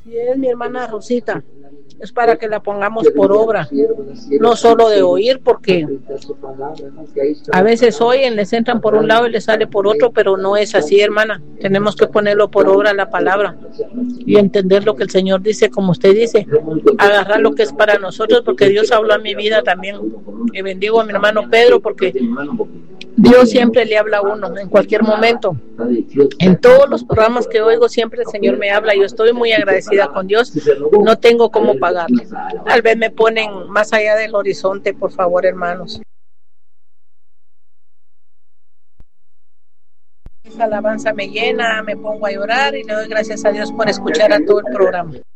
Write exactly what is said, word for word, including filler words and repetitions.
Y es mi hermana Rosita. Es para que la pongamos por obra, no solo de oír, porque a veces oyen, les entran por un lado y les sale por otro, pero no es así, hermana. Tenemos que ponerlo por obra la palabra y entender lo que el Señor dice, como usted dice, agarrar lo que es para nosotros, porque Dios habló a mi vida también. Y bendigo a mi hermano Pedro, porque Dios siempre le habla a uno, en cualquier momento. En todos los programas que oigo, siempre el Señor me habla. Yo estoy muy agradecida con Dios. No tengo cómo pagarle. Tal vez me ponen más allá del horizonte, por favor, hermanos. Esa alabanza me llena, me pongo a llorar y le doy gracias a Dios por escuchar a todo el programa.